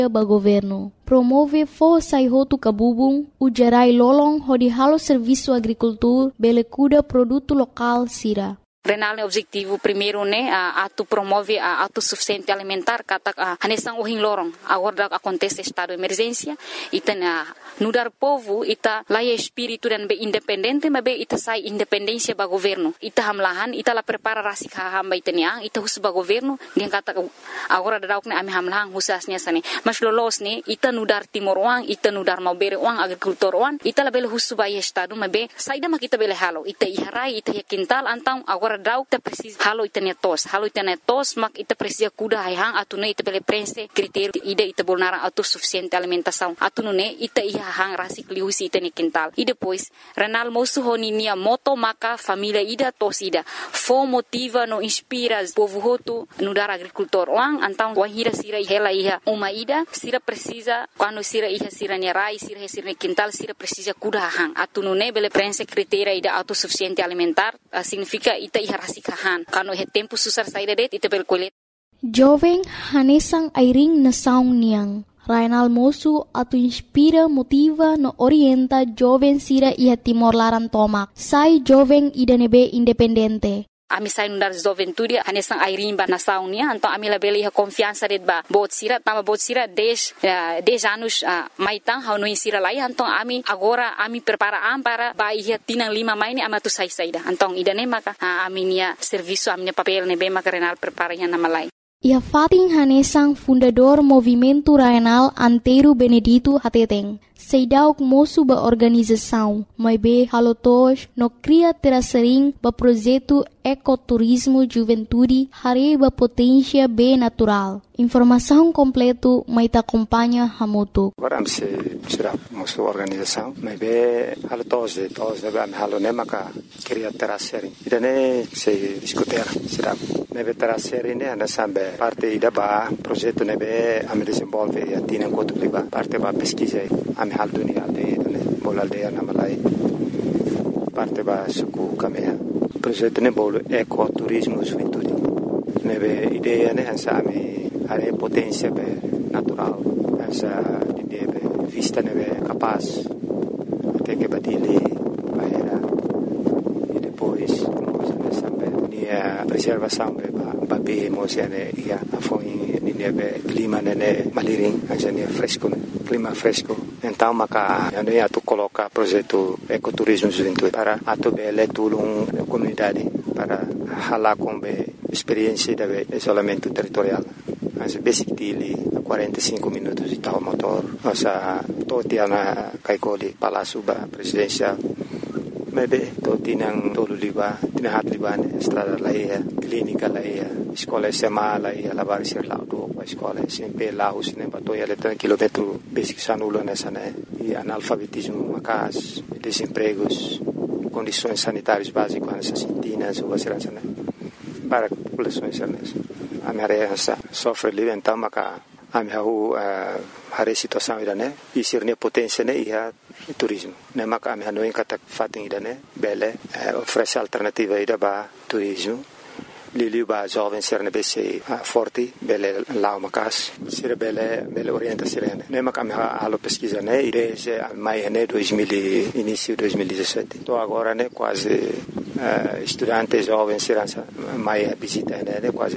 ba governo. Promove força e roto cabubung, o gerai lolong hodi halo serviço agricultor, bele cuida produto local sira. Renal é objetivo primeiro né atu promove a autossuficiente alimentar kata hanesang uhing lorong agora acontece estado de emergência ita nudar povo ita laia espírito dan be independente mas be ita sai independência ba governo ita hamlahan ita la prepara rasik hamba itania ita hus ba governo dia kata agora dauk ne ami hamlahan husasnya sane mas lolos ne ita nudar timor uang ita nudar mau bere uang agrikultor uang ita la bele hus ba estado mas be saida ma kita bele halo ita iharai ita quintal antang agora dauk ta precisa halo itania tos mak ita precisa kuda hang atune ita bele prense critério ida ita bolnara autossuficiente alimentação atune ita ia hang rasik liusi ita ni quintal e depois renal mosu honi nia moto maka família ida tos ida fo motiva no inspira povo hotu no dar agricultor wang antang wahira sira hela ia uma ida sira precisa quando sira ia sira ni rai sira ni quintal sira precisa kuda hang atune bele prense critério ida autossuficiente alimentar significa ita ia rasikahan kano he tempo susar saída det ita bel kolet jovem hanesang airing na saung niang Rainal mosu atu inspira motiva no orienta jovem sira ia timor laran tomak sai jovem idanebe independente ami sai nundar juventude hanesang airimba na saunia então ami la bele ha confiança det ba bot sira tama bot sira 10 anos maitang hau no insira lai então ami agora ami prepara para ba ia tinang 5 maini ama tu sai saida então idane maka ami nia serviço ami papel ne be maka renal prepara nya na malai. Ia fating hanesang fundador Movimento Rainal Antero Benedito Hateteng. Seidauk moço ba organização, mas be halotos no cria terasering ba projeto ecoturismo juventude hare ba potência be natural. Informação completo mai ta acompanha hamoto. Agora se será moço organização, mas be halotos de todos de ba halo nemaka cria terasering. Idane se discutir será nebe terasering ne ana sambe parte ida ba projeto nebe am desenvolve a tina kotu liba parte ba pesquisa am hal dunia aldeia bola aldeia na Malai parte ba suku kamea projeto ne bolo ecoturismo juventude nebe ideia ne ansami are potência be natural essa ideia be vista nebe capaz até que badile baera e depois sambe nia preservação be ba be mosiane ia afoi nebe clima ne maliring asa nia fresco clima fresco então maka ando ia tu coloca projeto ecoturismo juventude para atu bele tulung comunidade para hala com be experiência de isolamento territorial as basic dili 45 minutos de tal motor asa totiana kaikoli palasuba presidencial mebe totinang toluliba tinahat liban estrada laia clínica laia escola SMA laia lavar ser lá do escola sempre lá os nem batoia letra quilômetro basic sanulo nessa né e analfabetismo macas desempregos condições sanitárias básicas nessa sintinas ou segurança né para populações nessa a minha sofre livre então maca a minha hare situação ida né e ser ne potência né ia turismo né maca a minha não encata fatem ida né bele oferece alternativa ida ba turismo Lili ba jovem ser ne bese forte bele lá macas ser bele orienta serena né maca a minha alo pesquisa né ide mai né 2000 início 2017 tô agora né quase estudante jovem serança mai visita né quase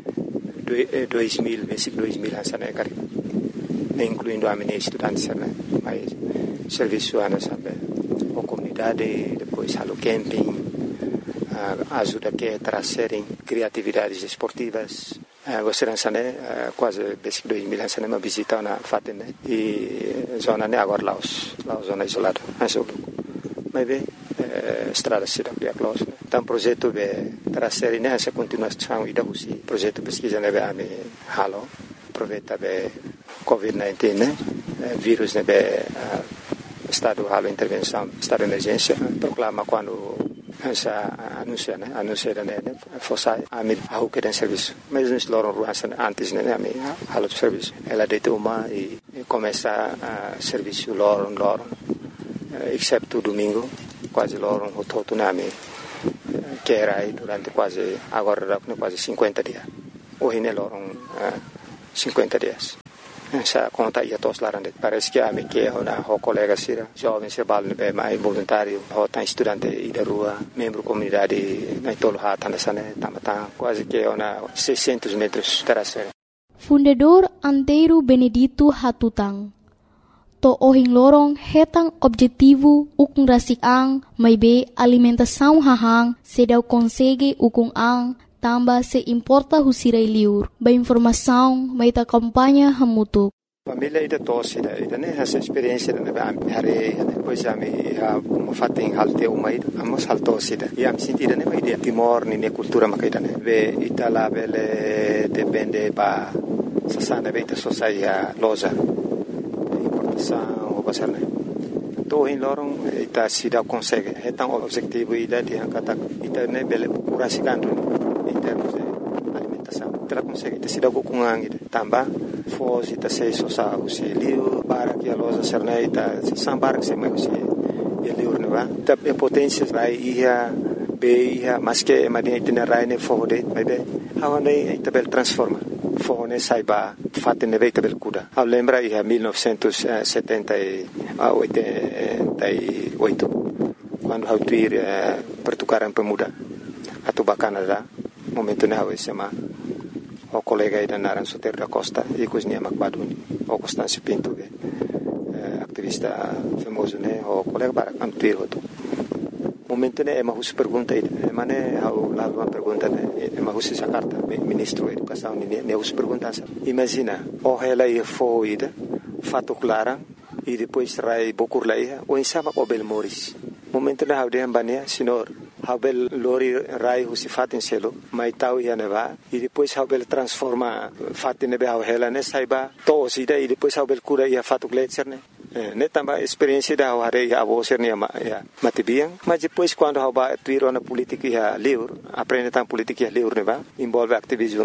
2000 basic 2000 hansana kari incluindo a minha estudante né mais serviço ana sabe a comunidade depois halo camping ajuda que trazerem criatividades esportivas você né quase basic 2000 hansana uma visita na faten né e zona né agora Laos zona isolada mas bem estrada cidade a close então projeto be trazer nessa continuação e da usi projeto pesquisa né be halo aproveita be COVID-19 né vírus né be estado halo intervenção estado de emergência proclama quando essa anuncia né fosse a mim a que den serviço mas nós loram ruas antes né a mim halo serviço ela de uma e começa a serviço loram exceto domingo quase loram o nome que era aí durante quase agora quase 50 dias hoje né loram 50 dias Sa conta ia tos larande. Parece que a me que na o colega sira, jovem se bal ne mais voluntário, o tá estudante e da rua, membro comunidade na tolo hata na sane, tamata quase que na 600 metros terasera. Fundador Antero Benedito Hatutang. To ohing lorong hetang objetivo ukung rasik ang may be alimentação hahang sedaw konsege ukung ang tamba se importa husiray liur. Ba informação may ta kampanya hamutuk. Família ida tosse ida né essa experiência na hare depois a me fating halte umai amos haltosse ida e am sentida né ideia timor ni cultura makaida né ve itala vele depende ba sasana beta sociedade loja o pasar né to in lorong ita sida consegue hetang objetivo ida di angkata ita né bele kurasikan em termos de alimentação ita consegue ita sida kukungang ida tamba fos ita sei sosa usi liu para que a loja serna ita sambar que se mai usi liu ne va ita potência rai ia be ia mas que madia ita rai ne fode mai be hawane ita bel transforma fone saiba fatte ne veita bel kuda a lembra ia 1978 quando hau tuir pertukaran pemuda atau Canada momento ne hau sema o colega ida naran Soter da Costa e cosnia Macbaduni o Constâncio Pinto activista famoso ne o colega para am tuir hoto momento ne ema hus pergunta ida mane hau la uma pergunta ne ema hus essa carta ministro da educação ne hus pergunta imagina o ela ia foi ida fato clara e depois rai bokur laia o insama o bel moris momento ne hau de ambania senhor Habel lori rai husi fatin selo mai tau ia neva e depois Habel transforma fatin nebe hela ne saiba to sida e depois Habel cura ia fatu gletser ne tamba experiência da hare ia avoser ne matibiang mas depois quando haba tuiro na política ia liur aprende tam política ia liur neva envolve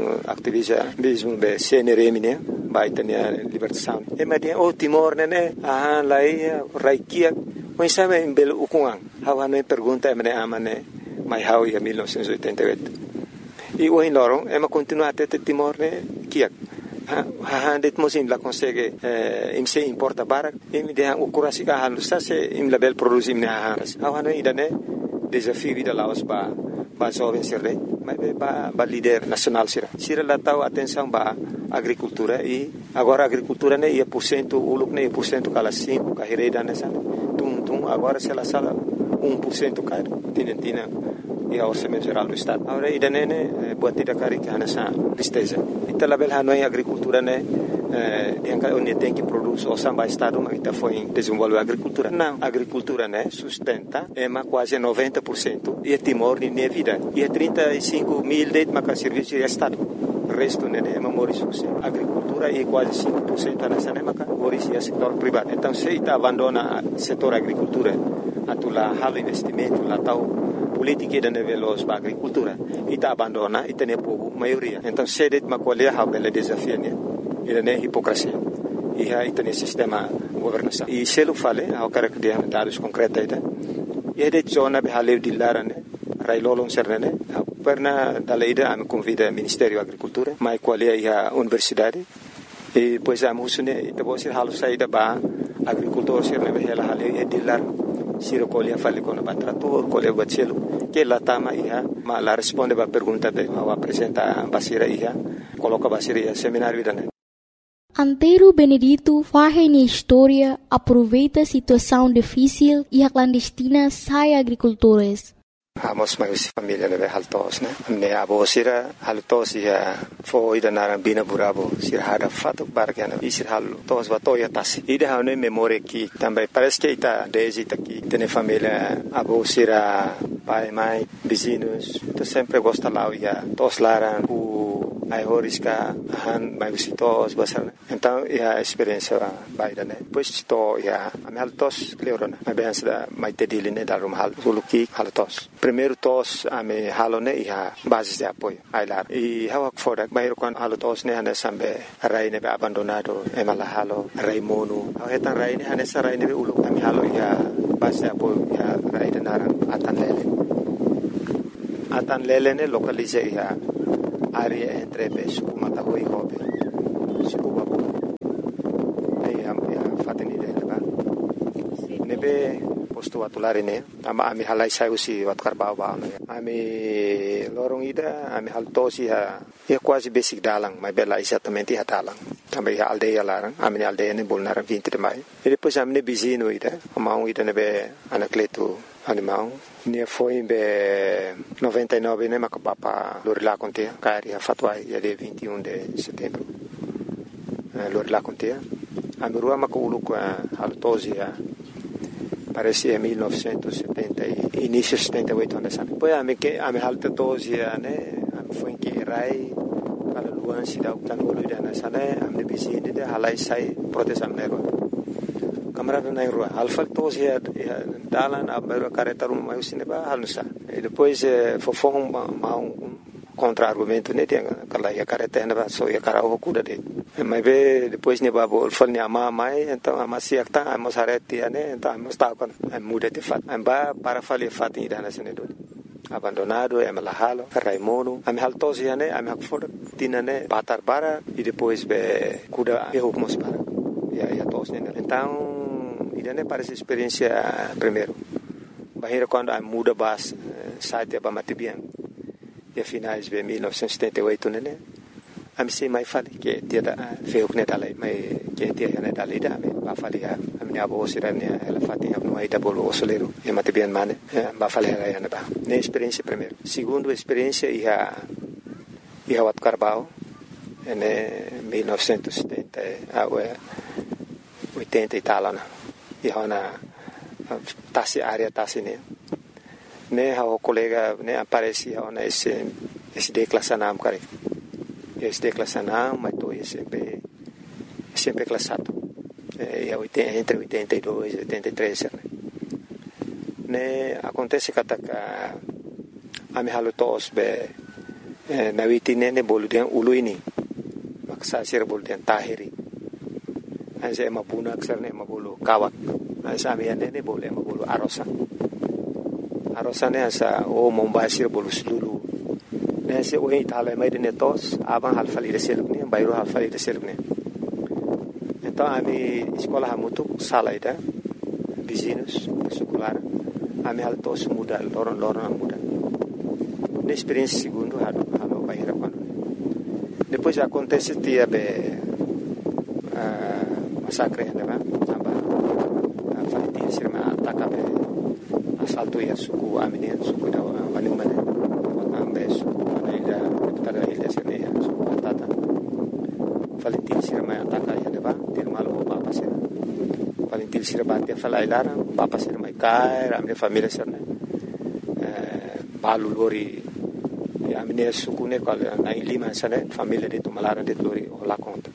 ativismo be CNRM ne vai tenia libertação e madia o Timor ne lai raikia mas sabe em belo ukungang hawa no pergunta emane amane mai hau ia 1988 e o in lorong ema continua até Timor ne kiak det mosim la consegue imse importa barak im de hang ukurasi ka halu sa se im label produce im ne hawa no idane desafio vida laos ba jovem sirre mai ba líder nacional sira la tau atenção ba agricultura e agora agricultura ne ia porcento uluk ne porcento kala 5 ka hereda nessa agora se ela sala 1% cai tinentina e a orçamento geral do estado agora ida nene buatida cari que nessa tristeza ita label hanoi agricultura ne dianca onde tem que produz o samba estado mas ita foi desenvolver agricultura não agricultura ne sustenta ma quase 90% e Timor ne vida e 35 mil de maca serviço de estado resto ne é moris agricultura e quase 5% nessa ne maca moris é setor privado então se ita abandona setor agricultura atula halo investimento la tau politica da nevelos ba agricultura ita abandona ita ne povo maioria então se det macolia ha bela desafio ne ida ne hipocrisia e ha ita ne sistema governação e se lo fale ha cara que dados concreta ida e det zona be halev dillarane rai lolon sernene perna da leida am convida Ministério Agricultura mai qualia ia universidade e pois am usune ita bosir halu saida ba agricultor serne be hela halev e dillar siro colia fale con batrator colia bacelo que la tama ia ma la risponde ba pergunta be wa presenta basira ia coloca basira ia seminário dane Antero Benedito faz na história aproveita a situação difícil e a clandestina sai agricultores. Amos mais família ne haltos ne abo sira haltos ia foi da narambina burabo sira hada fato bargana isir hal tos batoya tas ida hane memória que também parece que ita desde aqui tem família abo sira pai mãe vizinhos tu sempre gosta lá ia tos laran ai horiska han mai visitos basar então a experiência vai da né depois to ia am haltos cleorona a bens da mai tediline da rum hal suluki haltos primeiro tos ame halone ia bases de apoio ai lá e hawa fora bairo quan haltos ne hane sambe rai ne abandonado e mala halo rai monu hetan rai ne hane sarai ne ulu ame halo ia base de apoio ia rai de naran atan lele ne localize ia área entre Suku Matahui e Hobe, Suku Babu. fatin ide leba nebe posto watulari ne ama ami halai sai usi wat karbau ba no ami lorong ida ami haltosi ha ya quasi basic dalang mai bela exatamente ha dalang também a aldeia larang ami aldeia ne bolnara 20 de maio e depois ami ne bizino ida amau ida nebe anacleto animal ne foi be 99 ne makapapa lorila contea cari ha fatwai ya de 21 de setembro lorila contea ami rua makulu kwa haltosi parecia 1970 início 78 anos depois ami haltosi ne ami foi que rai para luan sida utanolo dana sana ami bizini de halai sai protesam nero camarada na rua alfal tosi ya dalan abero caretarum mai usine ba halusa e depois fofong mau contra-argumento ne tem aquela ia caretena ba so ia cara o cuda de mas be depois ne ba bol fal ne ama mai então ama siakta ama sareti ne então ama sta con muda de fat ba para fali fat ida na sene do abandonado e malahalo Raimono ami haltosi ne ami hakfor tinane batar bara e depois be cuda e hukumos para ia tos ne então ida ne parece experiência primeiro bahira quando a muda bas site ba matibian e finais de 1978 né ami sei mai fali que dia da feu ne dalai mai que dia ne dalai da ba fali a minha avó sirane ela fatinha no aí da bolo osoleiro e matibian mane ba fali ela ia ba ne experiência primeiro segundo experiência ia wat Carbau ne 1970 80 e tal na ia na tasi área tasi ne ha o colega ne aparecia na esse declassanam care esse declassanam mas to sempre classado e entre 82 e 83 ne acontece que ami halutos be na vitine ne boludian uluini maksa sir boludian tahiri ase mapuna aksar ne mabulu kawak asa ami ne boleh mabulu arosane asa o mombasir bolus lulu nese o itala mai de netos aban halfali de selukni bayro halfali de selukni então ami escola hamutu salaida vizinhos secular ami altos muda loron muda na experiência segundo halo bayra quando depois acontece dia be massacre né aba falitin sirma atakabe assalto ya suku amine suku da wani mane ambe suku ida tada ida sene ya suku tata falitin sirma ataka ya deba termalo papa sir falitin sirma te falailara papa sir mai kai amne família serne balu lori ya amine suku ne kal na lima sene família de tomalara de lori ola conta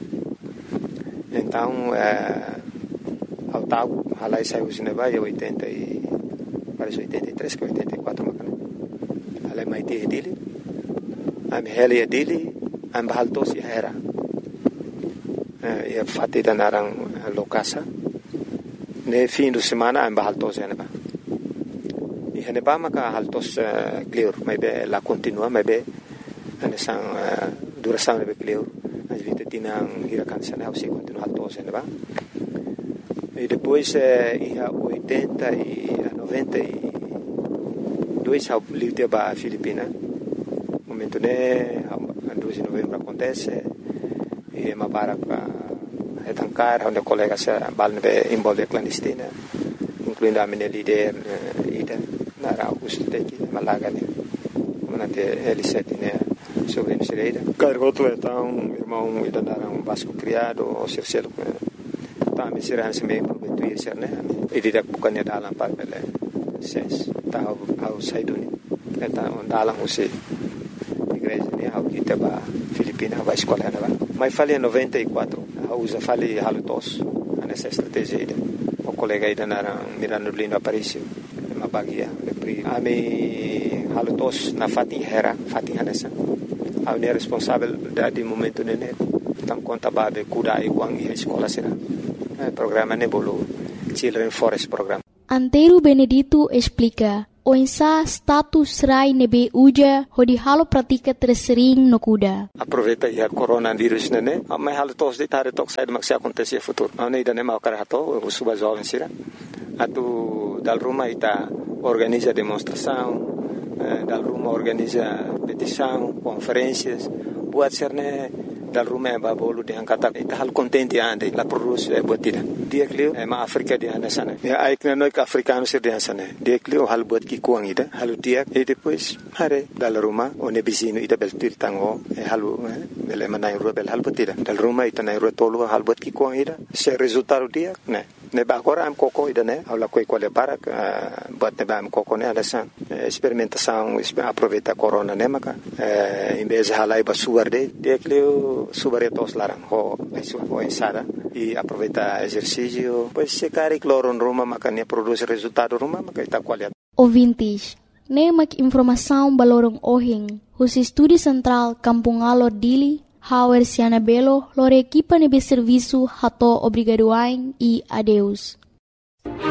então ao tago halai sai usine vai 80 e parece 83 que 84 makane halai mai te dili am heli dili am baltosi era e fatti da narang lokasa ne fim de semana am baltosi ne ba e ne ba maka haltos clear mai be la continua mai be ane sang duração be clear as vite tinang hirakan sana se continua haltos ne ba e depois ia 80 e 92 ao livre ba Filipina momento ne 12 de novembro acontece e mabaraka etancar onde colega se balne involve clandestina incluindo a minha líder ida na Augusto Teki Malaga ne comandante L7 ne sobre Nicereira cargoto então irmão ida na Vasco criado o Circelo me siran semai berbetuir serne e tidak bukannya dalam parpele ses tahu au saiduni eta dalam usi igreja ne au kita ba Filipina ba escola na ba mai fali 94 au usa fali halutos nessa estratégia ida o colega ida na Mirando Lindo Aparicio ma bagia pri ami halutos na fati hera fati hanesa au ne responsável da momento nene tam conta babe kuda e wang e escola será programa Nebolo Children Forest Program. Antero Benedito explica, Oinsa status rai nebe uja hodi halo pratika tersering no kuda. Aproveita ia coronavírus nene, mas halo tos de tare tok sai de maxi acontecer futuro. Não ida nem ao carato, o suba jovem sira. Atu dal Roma ita organiza demonstração, dal Roma organiza petição, conferências, buat serne dal Roma é babolo de angkata ita hal contente ande la produz é botida. Dia clio é ma África de anda sana. É aí que nós africano ser de sana. Dia clio hal bot ki kuang ida, hal dia e depois hare dal Roma one bizino ida beltir tango e halu ele manai rubel hal botida. Dal Roma ita nai rotolo hal bot ki kuang ida. Se resultado dia, né? Ne ba agora am coco ida né, aula coi qual é para bot ne ba am coco né alasan. Experimentação, aproveita corona né maka. Em vez de halai ba suarde, dia clio subaretos larang ho ensada e aproveita exercício, pois se cari cloro em Roma maka ne produz resultado Roma maka ita qualidade. Ouvintes, nemak informação balorong ohing, os estúdio central Kampung Alor Dili, Hauer Siana Belo, lore equipa nebe serviço hato obrigadoain e adeus.